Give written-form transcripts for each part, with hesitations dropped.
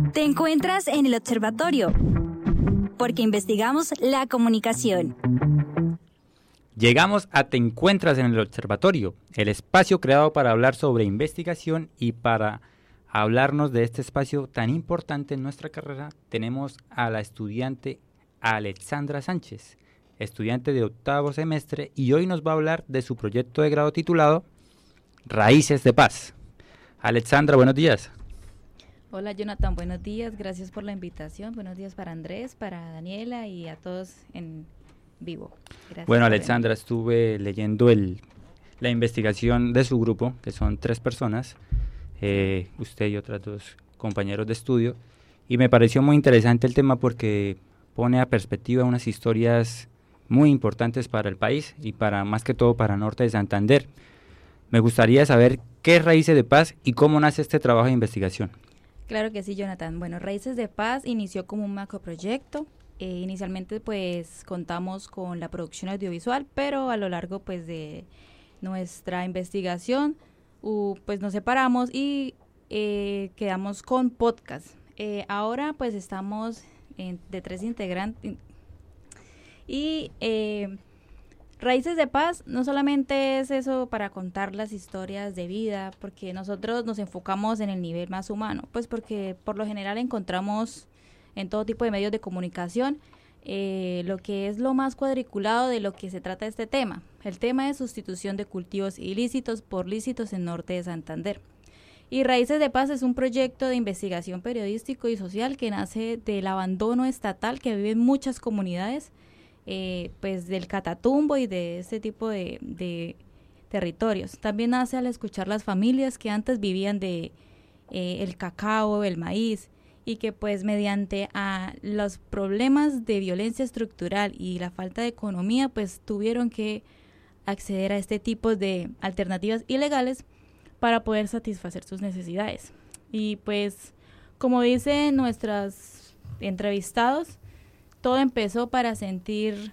Te encuentras en el observatorio, porque investigamos la comunicación. Llegamos a Te encuentras en el observatorio, el espacio creado para hablar sobre investigación, y para hablarnos de este espacio tan importante en nuestra carrera tenemos a la estudiante Alexandra Sánchez, estudiante de 8º semestre, y hoy nos va a hablar de su proyecto de grado titulado Raíces de Paz. Alexandra, buenos días. Hola Jonathan, buenos días, gracias por la invitación, buenos días para Andrés, para Daniela y a todos en vivo. Gracias. Bueno, Alexandra, estuve leyendo la investigación de su grupo, que son 3 personas, usted y otros 2 compañeros de estudio, y me pareció muy interesante el tema porque pone a perspectiva unas historias muy importantes para el país y para, más que todo, para Norte de Santander. Me gustaría saber qué es Raíces de Paz y cómo nace este trabajo de investigación. Claro que sí, Jonathan. Bueno, Raíces de Paz inició como un macroproyecto. Inicialmente pues contamos con la producción audiovisual, pero a lo largo pues de nuestra investigación pues nos separamos y quedamos con podcast. Ahora pues estamos de 3 integrantes y Raíces de Paz no solamente es eso para contar las historias de vida, porque nosotros nos enfocamos en el nivel más humano, pues porque por lo general encontramos en todo tipo de medios de comunicación lo que es lo más cuadriculado de lo que se trata este tema. El tema es sustitución de cultivos ilícitos por lícitos en Norte de Santander. Y Raíces de Paz es un proyecto de investigación periodístico y social que nace del abandono estatal que viven muchas comunidades, pues del Catatumbo y de este tipo de territorios. También nace al escuchar las familias que antes vivían de el cacao, el maíz, y que pues mediante a los problemas de violencia estructural y la falta de economía pues tuvieron que acceder a este tipo de alternativas ilegales para poder satisfacer sus necesidades. Y pues como dicen nuestros entrevistados, todo empezó para sentir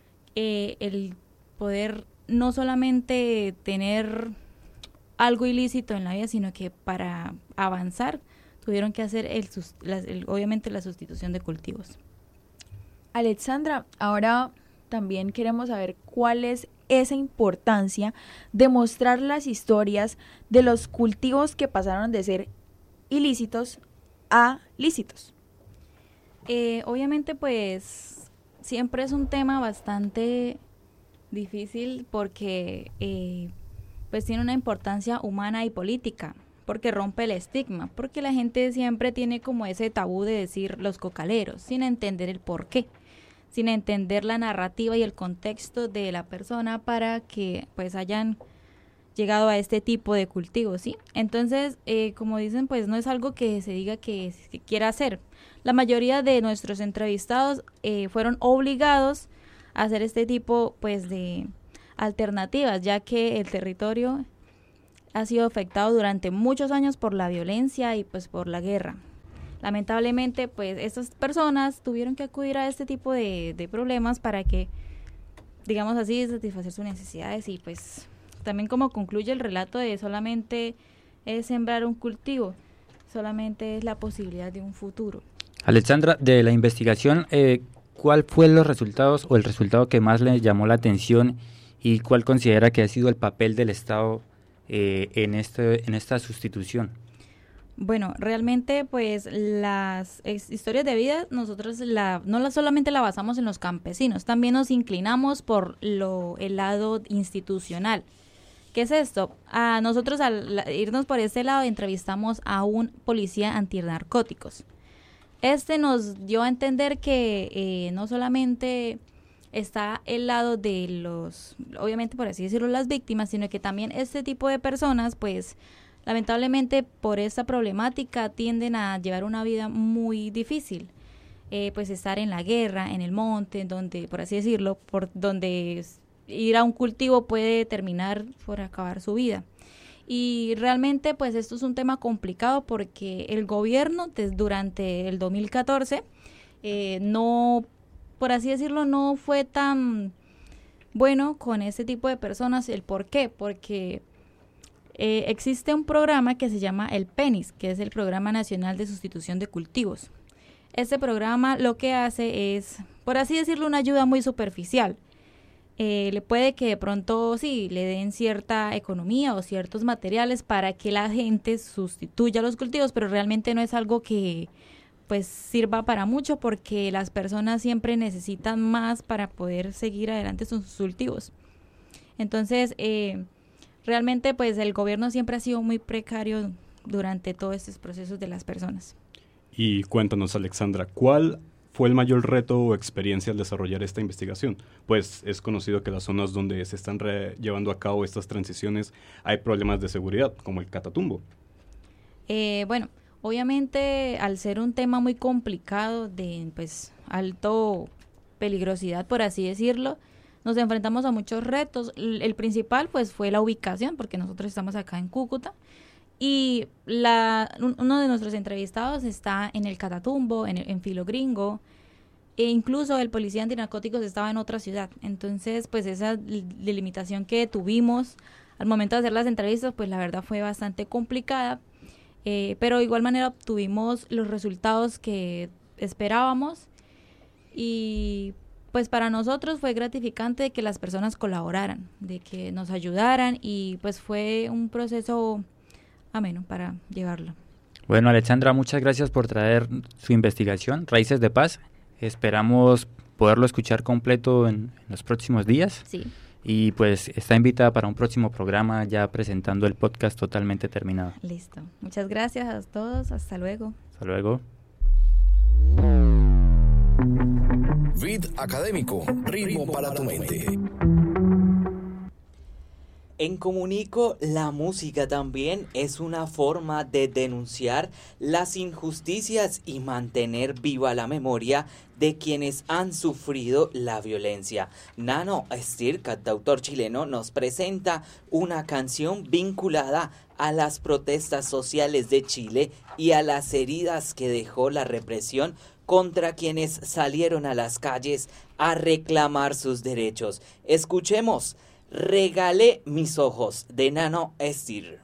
el poder no solamente tener algo ilícito en la vida, sino que para avanzar tuvieron que hacer obviamente la sustitución de cultivos. Alexandra, ahora también queremos saber cuál es esa importancia de mostrar las historias de los cultivos que pasaron de ser ilícitos a lícitos. Obviamente pues siempre es un tema bastante difícil porque pues tiene una importancia humana y política, porque rompe el estigma, porque la gente siempre tiene como ese tabú de decir los cocaleros, sin entender el porqué, sin entender la narrativa y el contexto de la persona para que pues hayan llegado a este tipo de cultivos, ¿sí? Entonces, como dicen, pues no es algo que se diga que se quiera hacer. La mayoría de nuestros entrevistados fueron obligados a hacer este tipo pues de alternativas, ya que el territorio ha sido afectado durante muchos años por la violencia y pues por la guerra. Lamentablemente, pues estas personas tuvieron que acudir a este tipo de problemas para que, digamos así, satisfacer sus necesidades. Y pues también como concluye el relato de solamente es sembrar un cultivo, solamente es la posibilidad de un futuro. Alexandra, de la investigación, ¿cuál fue los resultados o el resultado que más le llamó la atención y cuál considera que ha sido el papel del Estado en esta sustitución? Bueno, realmente pues las historias de vida nosotros solamente la basamos en los campesinos, también nos inclinamos por el lado institucional. ¿Qué es esto? Nosotros al irnos por este lado entrevistamos a un policía antinarcóticos. Este nos dio a entender que no solamente está el lado de los, obviamente por así decirlo, las víctimas, sino que también este tipo de personas, pues lamentablemente por esta problemática tienden a llevar una vida muy difícil. Pues estar en la guerra, en el monte, donde, por así decirlo, por donde ir a un cultivo puede terminar por acabar su vida. Y realmente pues esto es un tema complicado porque el gobierno durante el 2014 no, por así decirlo, no fue tan bueno con este tipo de personas. ¿El por qué? Porque existe un programa que se llama el PENIS, que es el Programa Nacional de Sustitución de Cultivos. Este programa lo que hace es, por así decirlo, una ayuda muy superficial. Le puede que de pronto sí le den cierta economía o ciertos materiales para que la gente sustituya los cultivos, pero realmente no es algo que pues sirva para mucho, porque las personas siempre necesitan más para poder seguir adelante sus cultivos. Entonces, realmente pues el gobierno siempre ha sido muy precario durante todos estos procesos de las personas. Y cuéntanos, Alexandra, ¿cuál fue el mayor reto o experiencia al desarrollar esta investigación? Pues es conocido que las zonas donde se están llevando a cabo estas transiciones hay problemas de seguridad, como el Catatumbo. Bueno, obviamente al ser un tema muy complicado de pues alto peligrosidad, por así decirlo, nos enfrentamos a muchos retos. El principal pues fue la ubicación, porque nosotros estamos acá en Cúcuta. Y uno de nuestros entrevistados está en el Catatumbo, en Filo Gringo, e incluso el policía antinarcóticos estaba en otra ciudad. Entonces, pues esa delimitación que tuvimos al momento de hacer las entrevistas, pues la verdad fue bastante complicada, pero de igual manera obtuvimos los resultados que esperábamos, y pues para nosotros fue gratificante que las personas colaboraran, de que nos ayudaran, y pues fue un proceso ameno para llevarlo. Bueno, Alexandra, muchas gracias por traer su investigación, Raíces de Paz. Esperamos poderlo escuchar completo en los próximos días. Sí. Y pues está invitada para un próximo programa, ya presentando el podcast totalmente terminado. Listo. Muchas gracias a todos. Hasta luego. Hasta luego. Vid Académico, ritmo para tu mente. En Comunico, la música también es una forma de denunciar las injusticias y mantener viva la memoria de quienes han sufrido la violencia. Nano Estir, cantautor chileno, nos presenta una canción vinculada a las protestas sociales de Chile y a las heridas que dejó la represión contra quienes salieron a las calles a reclamar sus derechos. Escuchemos Regalé mis ojos, de Nano Estir.